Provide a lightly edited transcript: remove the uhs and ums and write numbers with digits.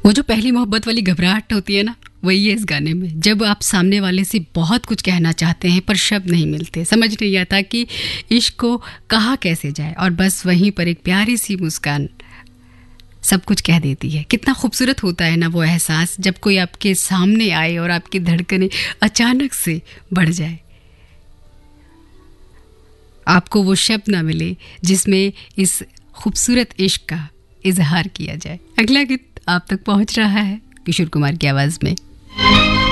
वो जो पहली मोहब्बत वाली घबराहट होती है ना, वही है इस गाने में। जब आप सामने वाले से बहुत कुछ कहना चाहते हैं पर शब्द नहीं मिलते, समझ नहीं आता कि इश्क को कहा कैसे जाए, और बस वहीं पर एक प्यारी सी मुस्कान सब कुछ कह देती है। कितना खूबसूरत होता है ना वो एहसास, जब कोई आपके सामने आए और आपकी धड़कनें अचानक से बढ़ जाए, आपको वो शब्द ना मिले जिसमें इस खूबसूरत इश्क का इजहार किया जाए। अगला गीत आप तक पहुंच रहा है किशोर कुमार की आवाज में।